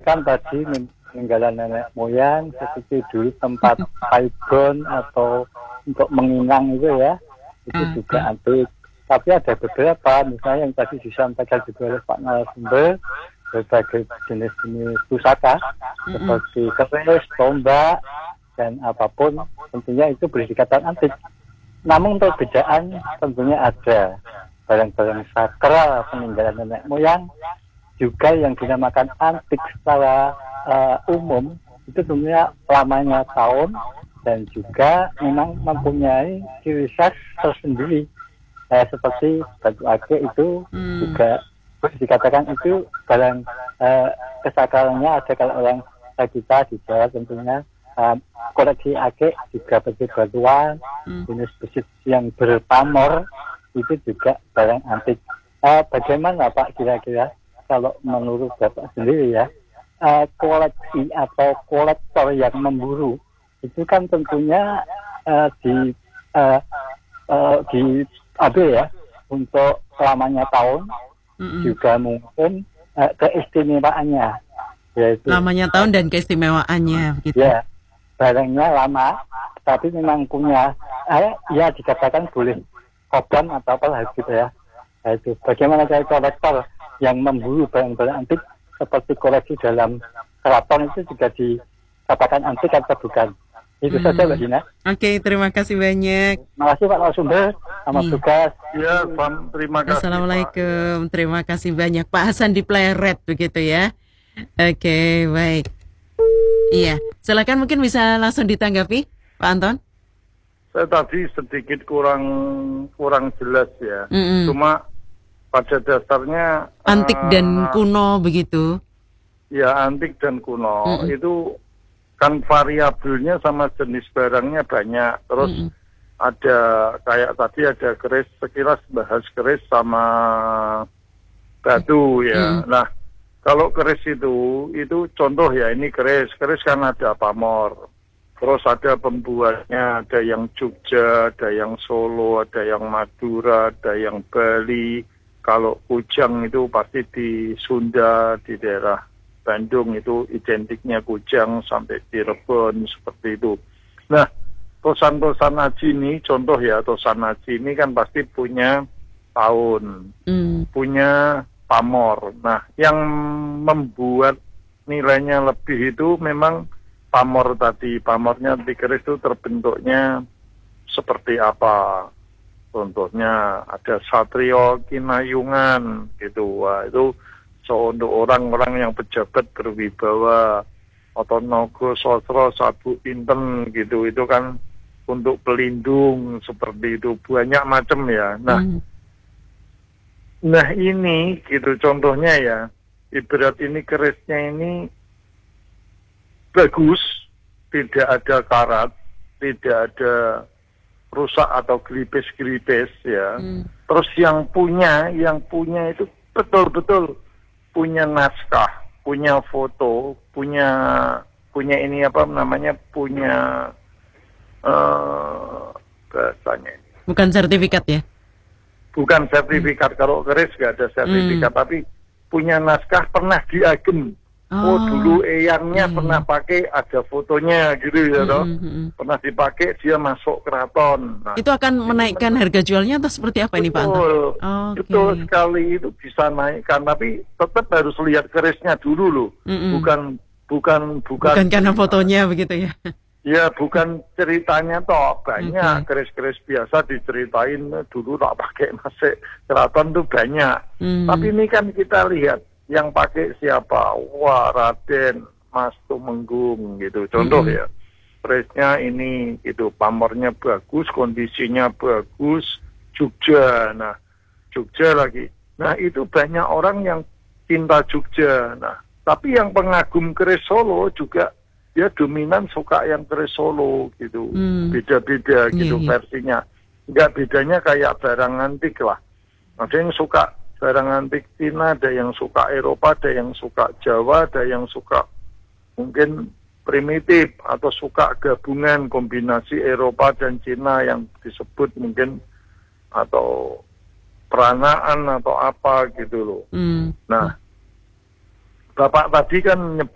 kan tadi peninggalan nenek moyang seperti dulu tempat paibon atau untuk menginang itu ya, itu juga antik. Tapi ada beberapa, misalnya yang tadi disampaikan juga oleh Pak narasumber, berbagai jenis-jenis pusaka seperti keris, tombak, dan apapun, tentunya itu boleh dikatakan antik. Namun untuk perbedaan tentunya ada barang-barang sakral peninggalan nenek moyang juga yang dinamakan antik secara umum, itu tentunya lamanya tahun dan juga memang mempunyai ciri khas tersendiri. Seperti batu ake itu juga dikatakan itu barang kesakralannya ada. Kalau orang kita di Jawa tentunya koleksi ake juga batu-batuan, jenis besi yang berpamor itu juga barang antik. Bagaimana Pak kira-kira kalau menurut Bapak sendiri ya, koleksi atau kolektor yang memburu itu kan tentunya ada ya untuk lamanya tahun, juga mungkin keistimewaannya, yaitu lamanya tahun dan keistimewaannya begitu. Ya, barangnya lama tapi memang punya ya dikatakan boleh korban atau apa gitu ya. Itu bagaimana saya kolektor yang memburu barang-barang antik seperti koleksi dalam keraton itu juga dikatakan antik atau bukan. Itu saja Mbak Dina. Oke, terima kasih banyak. Terima kasih Pak narasumber, selamat tugas. Ya, terima kasih. Assalamualaikum, terima kasih banyak Pak Hasan di Pleret begitu ya. Oke, baik. Iya, silakan mungkin bisa langsung ditanggapi Pak Anton. Saya tadi sedikit kurang jelas ya. Cuma pada dasarnya antik dan kuno begitu. Ya, antik dan kuno itu kan variabelnya sama jenis barangnya banyak. Terus ada kayak tadi ada keris, sekilas bahas keris sama batu ya. Nah, kalau keris itu contoh ya, ini keris kan ada pamor. Terus ada pembuatnya, ada yang Jogja, ada yang Solo, ada yang Madura, ada yang Bali. Kalau kujang itu pasti di Sunda, di daerah Bandung itu identiknya kujang sampai Cirebon seperti itu. Nah, tosan-tosan aji ini, contoh ya, tosan aji ini kan pasti punya tahun, punya pamor. Nah, yang membuat nilainya lebih itu memang pamor tadi. Pamornya di keris itu terbentuknya seperti apa? Contohnya ada Satrio Kinayungan gitu. Wah, itu untuk orang-orang yang pejabat berwibawa, atau Nogo Sosro Sabu Inten gitu, itu kan untuk pelindung seperti itu, banyak macam ya. Nah ini gitu contohnya ya, ibarat ini kerisnya ini bagus, tidak ada karat, tidak ada rusak atau gelipis-gelipis ya. Terus yang punya itu betul-betul punya naskah, punya foto, punya ini apa namanya, punya bahasanya ini. Bukan sertifikat ya? Bukan sertifikat, kalau keris nggak ada sertifikat, tapi punya naskah, pernah diagem. Dulu eyangnya pernah pakai, ada fotonya gitu ya toh. Pernah dipakai, dia masuk keraton. Nah, itu akan menaikkan harga jualnya atau seperti apa ini Pak Anton? Betul sekali, itu bisa naikkan, tapi tetap harus lihat kerisnya dulu loh. Bukan karena fotonya begitu ya. Ya, bukan ceritanya toh. Banyak keris-keris biasa diceritain dulu tak pakai masuk keraton tuh banyak. Tapi ini kan kita lihat yang pakai siapa? Wah, Raden Mas Tumenggung gitu. Contoh ya, kerisnya ini gitu, pamornya bagus, kondisinya bagus, Jogja. Nah, Jogja lagi. Nah, itu banyak orang yang cinta Jogja. Nah, tapi yang pengagum keris Solo juga dia dominan suka yang keris Solo gitu. Beda-beda gitu versinya. Enggak, bedanya kayak barang antik lah. Ada yang suka barang antik Cina, ada yang suka Eropa, ada yang suka Jawa, ada yang suka mungkin primitif atau suka gabungan kombinasi Eropa dan Cina yang disebut mungkin atau peranaan atau apa gitu loh. Nah, Bapak tadi kan